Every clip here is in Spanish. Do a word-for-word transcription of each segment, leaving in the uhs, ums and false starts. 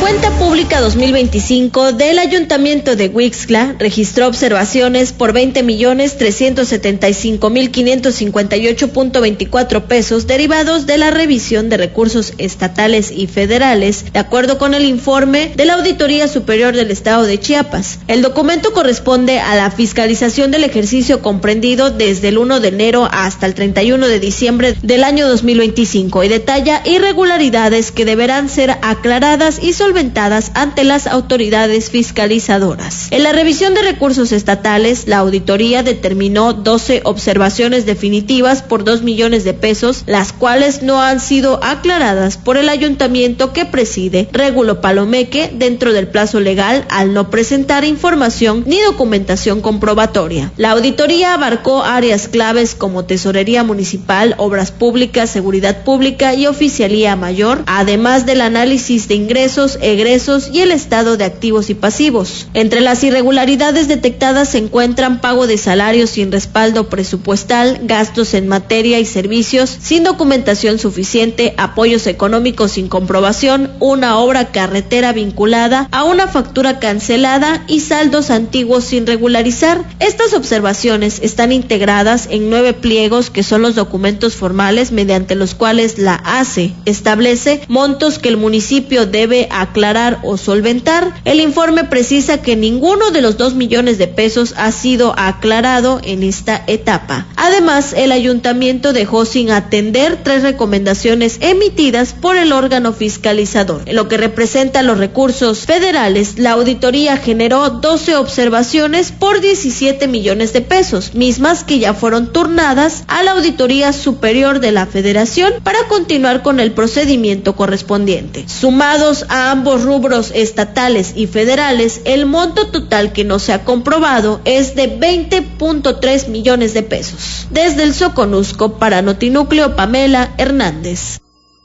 Cuenta Pública dos mil veinticinco del Ayuntamiento de Huixtla registró observaciones por veinte millones trescientos setenta y cinco mil quinientos cincuenta y ocho punto veinticuatro pesos derivados de la revisión de recursos estatales y federales, de acuerdo con el informe de la Auditoría Superior del Estado de Chiapas. El documento corresponde a la fiscalización del ejercicio comprendido desde el primero de enero hasta el treinta y uno de diciembre del año dos mil veinticinco y detalla irregularidades que deberán ser aclaradas y solventadas ante las autoridades fiscalizadoras. En la revisión de recursos estatales, la auditoría determinó doce observaciones definitivas por dos millones de pesos, las cuales no han sido aclaradas por el ayuntamiento que preside Régulo Palomeque dentro del plazo legal al no presentar información ni documentación comprobatoria. La auditoría abarcó áreas claves como tesorería municipal, obras públicas, seguridad pública y oficialía mayor, además del análisis de ingresos, egresos y el estado de activos y pasivos. Entre las irregularidades detectadas se encuentran pago de salarios sin respaldo presupuestal, gastos en materia y servicios sin documentación suficiente, apoyos económicos sin comprobación, una obra carretera vinculada a una factura cancelada y saldos antiguos sin regularizar. Estas observaciones están integradas en nueve pliegos que son los documentos formales mediante los cuales la A C E establece montos que el municipio debe aclarar o solventar. El informe precisa que ninguno de los dos millones de pesos ha sido aclarado en esta etapa. Además, el ayuntamiento dejó sin atender tres recomendaciones emitidas por el órgano fiscalizador. En lo que representa los recursos federales, la auditoría generó doce observaciones por diecisiete millones de pesos, mismas que ya fueron turnadas a la Auditoría Superior de la Federación para continuar con el procedimiento correspondiente. Sumados a ambos rubros estatales y federales, el monto total que no se ha comprobado es de veinte punto tres millones de pesos. Desde el Soconusco, para Notinúcleo, Pamela Hernández.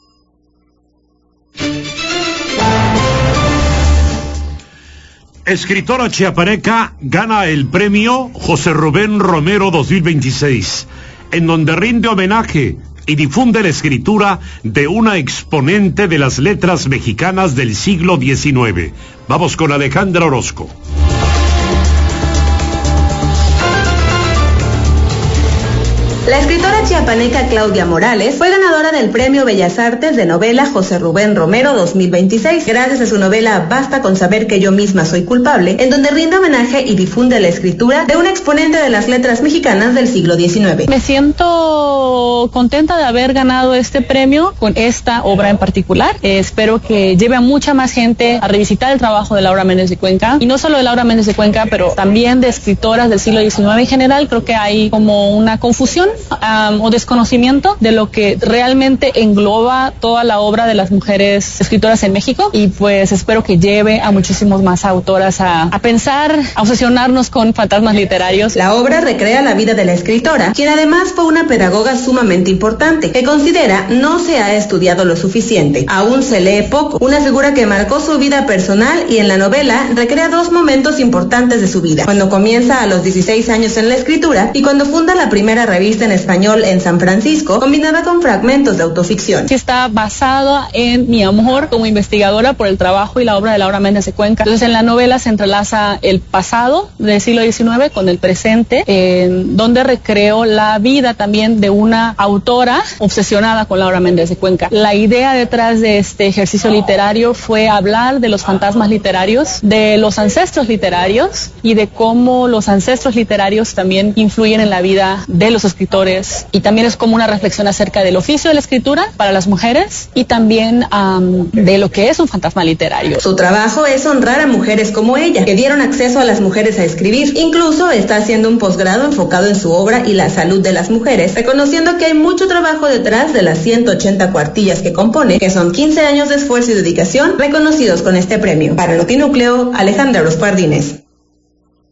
Escritora chiapaneca gana el premio José Rubén Romero dos mil veintiséis, en donde rinde homenaje y difunde la escritura de una exponente de las letras mexicanas del siglo diecinueve. Vamos con Alejandra Orozco. La escritora chiapaneca Claudia Morales fue ganadora del Premio Bellas Artes de Novela José Rubén Romero dos mil veintiséis, gracias a su novela Basta con saber que yo misma soy culpable, en donde rinde homenaje y difunde la escritura de una exponente de las letras mexicanas del siglo diecinueve. Me siento contenta de haber ganado este premio con esta obra en particular. Eh, espero que lleve a mucha más gente a revisitar el trabajo de Laura Méndez de Cuenca, y no solo de Laura Méndez de Cuenca, pero también de escritoras del siglo diecinueve en general. Creo que hay como una confusión Um, o desconocimiento de lo que realmente engloba toda la obra de las mujeres escritoras en México, y pues espero que lleve a muchísimos más autoras a, a pensar, a obsesionarnos con fantasmas literarios. La obra recrea la vida de la escritora, quien además fue una pedagoga sumamente importante, que considera no se ha estudiado lo suficiente. Aún se lee poco, una figura que marcó su vida personal, y en la novela recrea dos momentos importantes de su vida: cuando comienza a los dieciséis años en la escritura y cuando funda la primera revista en español en San Francisco, combinada con fragmentos de autoficción. Está basada en mi amor como investigadora por el trabajo y la obra de Laura Méndez de Cuenca. Entonces, en la novela se entrelaza el pasado del siglo diecinueve con el presente, en donde recreo la vida también de una autora obsesionada con Laura Méndez de Cuenca. La idea detrás de este ejercicio literario fue hablar de los fantasmas literarios, de los ancestros literarios y de cómo los ancestros literarios también influyen en la vida de los escritores, y también es como una reflexión acerca del oficio de la escritura para las mujeres y también um, de lo que es un fantasma literario. Su trabajo es honrar a mujeres como ella, que dieron acceso a las mujeres a escribir. Incluso está haciendo un posgrado enfocado en su obra y la salud de las mujeres, reconociendo que hay mucho trabajo detrás de las ciento ochenta cuartillas que compone, que son quince años de esfuerzo y dedicación reconocidos con este premio. Para Notinúcleo, Alejandra Orozco Ardínez.